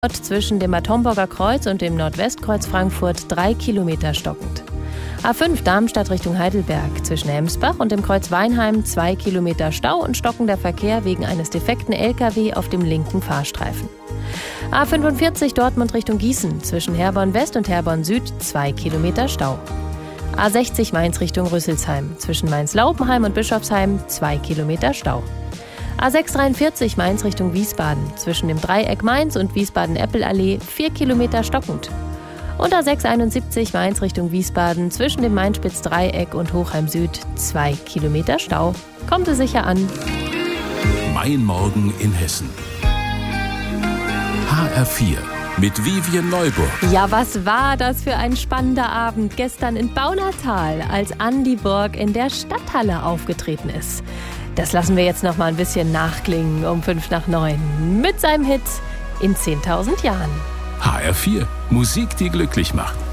Zwischen dem Bad Homburger Kreuz und dem Nordwestkreuz Frankfurt 3 Kilometer stockend. A5 Darmstadt Richtung Heidelberg zwischen Hemsbach und dem Kreuz Weinheim 2 Kilometer Stau und stockender Verkehr wegen eines defekten LKW auf dem linken Fahrstreifen. A45 Dortmund Richtung Gießen zwischen Herborn West und Herborn Süd 2 Kilometer Stau. A60 Mainz Richtung Rüsselsheim zwischen Mainz-Laupenheim und Bischofsheim 2 Kilometer Stau. A643 Mainz Richtung Wiesbaden zwischen dem Dreieck Mainz und Wiesbaden-Eppelallee 4 Kilometer stockend. Und A671 Mainz Richtung Wiesbaden zwischen dem Mainspitz-Dreieck und Hochheim Süd 2 Kilometer Stau. Kommt es sicher an. Mein Morgen in Hessen. HR4 mit Vivian Neuburg. Ja, was war das für ein spannender Abend gestern in Baunatal, als Andi Borg in der Stadthalle aufgetreten ist. Das lassen wir jetzt noch mal ein bisschen nachklingen um 8:55 mit seinem Hit In 10.000 Jahren. HR4, Musik, die glücklich macht.